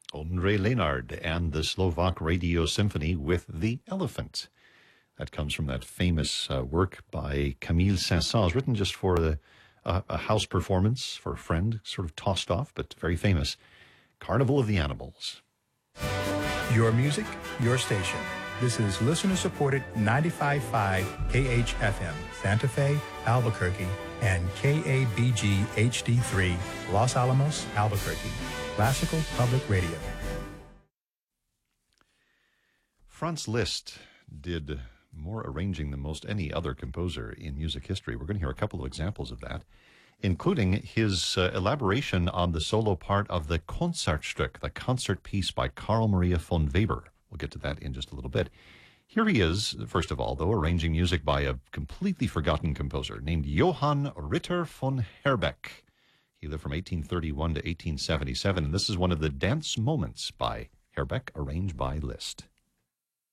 Ondrej Lenard and the Slovak Radio Symphony with The Elephant. That comes from that famous work by Camille Saint-Saëns, written just for a house performance for a friend, sort of tossed off, but very famous. Carnival of the Animals. Your music, your station. This is listener-supported 95.5 KHFM, Santa Fe, Albuquerque, and KABG HD3, Los Alamos, Albuquerque. Classical Public Radio. Franz Liszt did more arranging than most any other composer in music history. We're going to hear a couple of examples of that, including his elaboration on the solo part of the Concertstück, the concert piece by Carl Maria von Weber. We'll get to that in just a little bit. Here he is, first of all, though, arranging music by a completely forgotten composer named Johann Ritter von Herbeck. He lived from 1831 to 1877, and this is one of the dance moments by Herbeck, arranged by Liszt.